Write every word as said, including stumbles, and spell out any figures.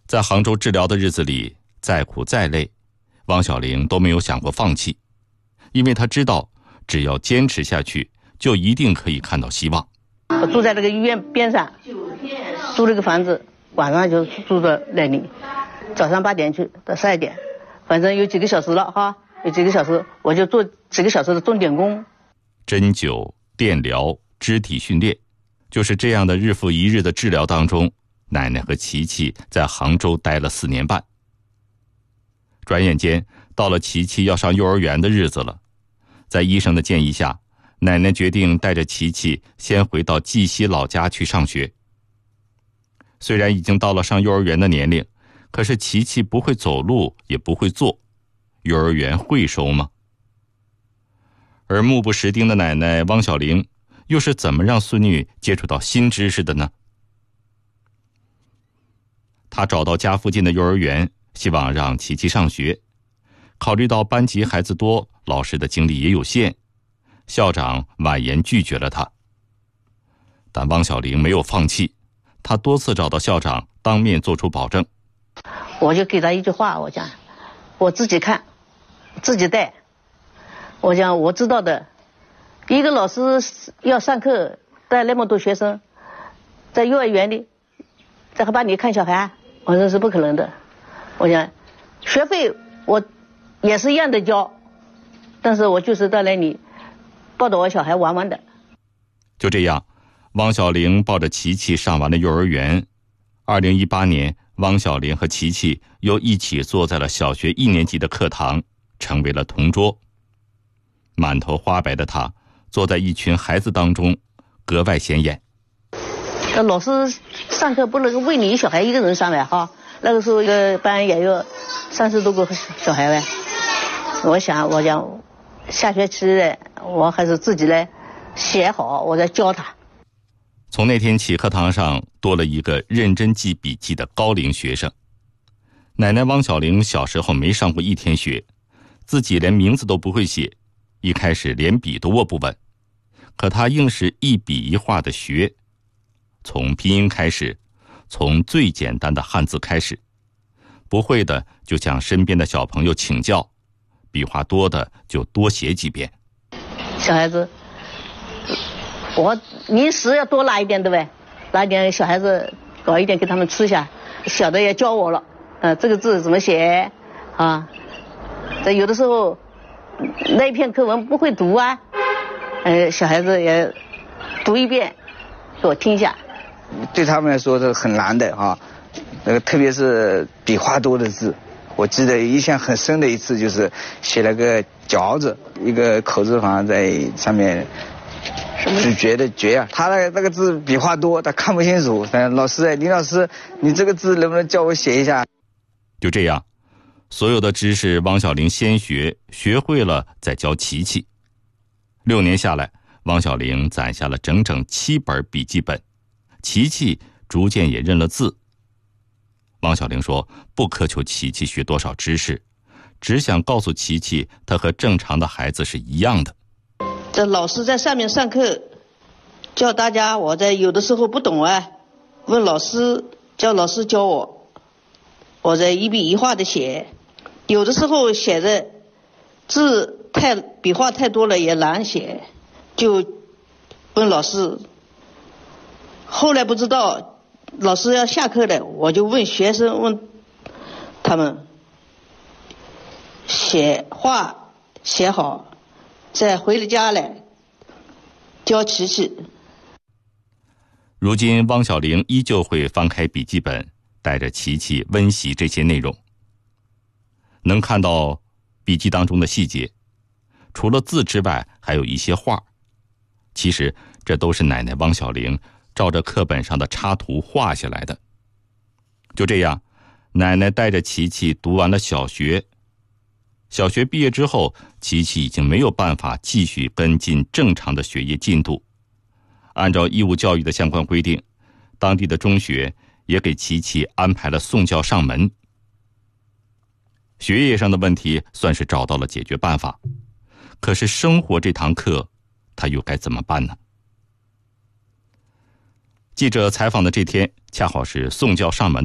在杭州治疗的日子里，再苦再累，汪小玲都没有想过放弃，因为她知道，只要坚持下去，就一定可以看到希望。 我住在这个医院边上，租了个房子，晚上就住在那里，早上八点去到十二点，反正有几个小时了哈，有几个小时，我就做几个小时的钟点工。 针灸、电疗、肢体训练，就是这样的日复一日的治疗当中，奶奶和琪琪在杭州待了四年半。转眼间到了琪琪要上幼儿园的日子了，在医生的建议下，奶奶决定带着琪琪先回到绩溪老家去上学。虽然已经到了上幼儿园的年龄，可是琪琪不会走路，也不会坐，幼儿园会收吗？而目不识丁的奶奶汪小玲又是怎么让孙女接触到新知识的呢？她找到家附近的幼儿园，希望让琪琪上学。考虑到班级孩子多，老师的精力也有限，校长婉言拒绝了她。但汪小玲没有放弃，她多次找到校长，当面做出保证。 我就给他一句话，我讲，我自己看，自己带。我讲我知道的，一个老师要上课带那么多学生，在幼儿园里，在河畔里看小孩，我说是不可能的。我讲学费我也是一样的交，但是我就是在那里抱着我小孩玩玩的。 就这样，汪小玲抱着琪琪上完了幼儿园。二零一八年，汪小玲和琪琪又一起坐在了小学一年级的课堂，成为了同桌。满头花白的她坐在一群孩子当中，格外显眼。 老师上课不能为你小孩一个人上来哈，那个时候一个班也有三十多个小孩呗。我想，我讲下学期呢，我还是自己来写好，我再教他。 从那天起，课堂上多了一个认真记笔记的高龄学生。奶奶汪小玲小时候没上过一天学，自己连名字都不会写，一开始连笔都握不稳，可她硬是一笔一画的学，从拼音开始，从最简单的汉字开始，不会的就向身边的小朋友请教，笔画多的就多写几遍。 小孩子，我零食要多拿一点，对不对？拿一点小孩子搞一点给他们吃一下，小的也教我了，呃，这个字怎么写啊？这有的时候那一篇课文不会读啊，呃，小孩子也读一遍给我听一下。 对他们来说是很难的啊，那个特别是笔画多的字。我记得印象很深的一次就是写了个嚼字，一个口字旁在上面，咀嚼的嚼啊，他那个那个字笔画多，他看不清楚。嗯，老师，林老师，你这个字能不能叫我写一下？ 就这样，所有的知识汪小玲先学，学会了再教琪琪。六年下来，汪小玲攒下了整整七本笔记本，琪琪逐渐也认了字。汪小玲说，不苛求琪琪学多少知识，只想告诉琪琪，她和正常的孩子是一样的。 这老师在上面上课教大家，我在有的时候不懂啊，问老师，叫老师教我，我在一笔一画的写，有的时候写的字太笔画太多了也难写，就问老师。后来不知道老师要下课了，我就问学生，问他们写画写好，再回了家来教琪琪。 如今汪小玲依旧会翻开笔记本，带着琪琪温习这些内容，能看到笔记当中的细节，除了字之外还有一些画，其实这都是奶奶汪小玲照着课本上的插图画下来的。就这样，奶奶带着琪琪读完了小学。小学毕业之后，琪琪已经没有办法继续跟进正常的学业进度。按照义务教育的相关规定，当地的中学也给琪琪安排了送教上门。学业上的问题算是找到了解决办法，可是生活这堂课，他又该怎么办呢？记者采访的这天，恰好是送教上门